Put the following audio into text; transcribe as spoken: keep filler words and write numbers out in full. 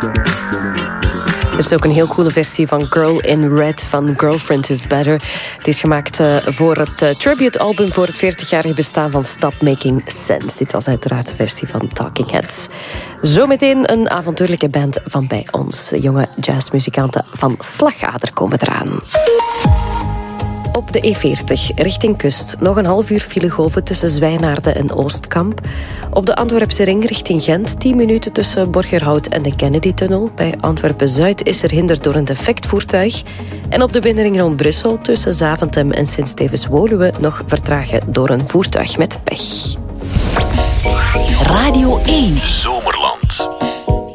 Er is ook een heel coole versie van Girl in Red van Girlfriend is Better. Het is gemaakt uh, voor het uh, tribute-album voor het veertigjarige bestaan van Stop Making Sense. Dit was uiteraard de versie van Talking Heads. Zometeen een avontuurlijke band van bij ons. Jonge jazzmuzikanten van Slagader komen eraan. Op de E veertig, richting kust. Nog een half uur filegolven tussen Zwijnaarden en Oostkamp. Op de Antwerpse ring richting Gent. tien minuten tussen Borgerhout en de Kennedy-tunnel. Bij Antwerpen-Zuid is er hinder door een defect voertuig. En op de binnenring rond Brussel tussen Zaventem en Sint-Stevens-Woluwe nog vertragen door een voertuig met pech. Radio één. Zomerland.